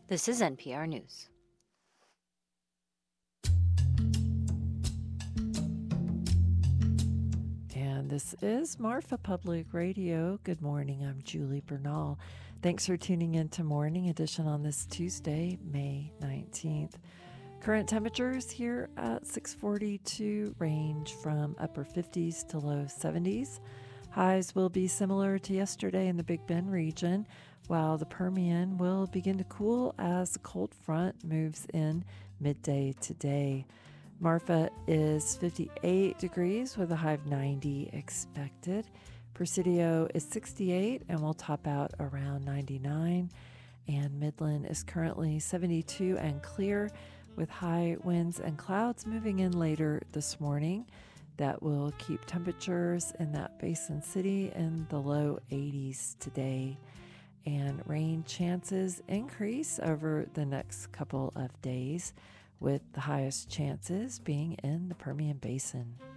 This is NPR News. And this is Marfa Public Radio. Good morning. I'm Julie Bernal. Thanks for tuning in to Morning Edition on this Tuesday, May 19th. Current temperatures here at 642 range from upper 50s to low 70s. Highs will be similar to yesterday in the Big Bend region, while the Permian will begin to cool as the cold front moves in midday today. Marfa is 58 degrees with a high of 90 expected. Presidio is 68 and will top out around 99. And Midland is currently 72 and clear with high winds and clouds moving in later this morning. That will keep temperatures in that basin city in the low 80s today. And rain chances increase over the next couple of days, with the highest chances being in the Permian Basin.